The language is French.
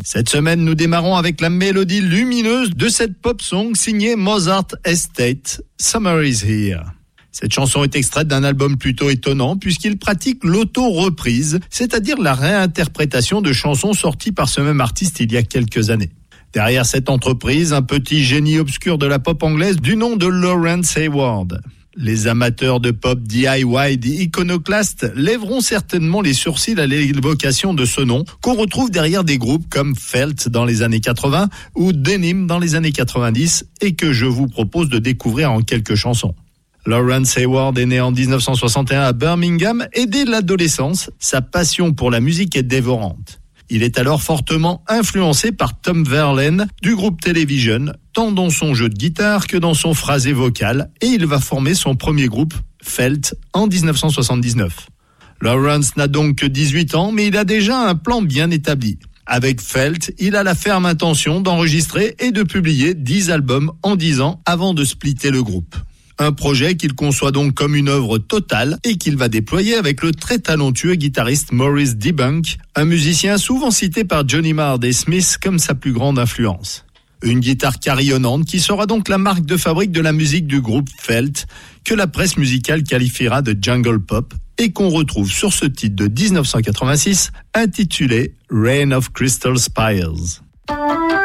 Cette semaine, nous démarrons avec la mélodie lumineuse de cette pop song signée Mozart Estate, Summer is Here. Cette chanson est extraite d'un album plutôt étonnant puisqu'il pratique l'auto-reprise, c'est-à-dire la réinterprétation de chansons sorties par ce même artiste il y a quelques années. Derrière cette entreprise, un petit génie obscur de la pop anglaise du nom de Laurence Hayward. Les amateurs de pop DIY iconoclastes lèveront certainement les sourcils à l'évocation de ce nom qu'on retrouve derrière des groupes comme Felt dans les années 80 ou Denim dans les années 90 et que je vous propose de découvrir en quelques chansons. Laurence Hayward est né en 1961 à Birmingham et dès l'adolescence, sa passion pour la musique est dévorante. Il est alors fortement influencé par Tom Verlaine du groupe Television, tant dans son jeu de guitare que dans son phrasé vocal, et il va former son premier groupe, Felt, en 1979. Laurence n'a donc que 18 ans, mais il a déjà un plan bien établi. Avec Felt, il a la ferme intention d'enregistrer et de publier 10 albums en 10 ans avant de splitter le groupe. Un projet qu'il conçoit donc comme une œuvre totale et qu'il va déployer avec le très talentueux guitariste Maurice Debunk, un musicien souvent cité par Johnny Marr des Smiths comme sa plus grande influence. Une guitare carillonnante qui sera donc la marque de fabrique de la musique du groupe Felt, que la presse musicale qualifiera de jungle pop et qu'on retrouve sur ce titre de 1986 intitulé Rain of Crystal Spires.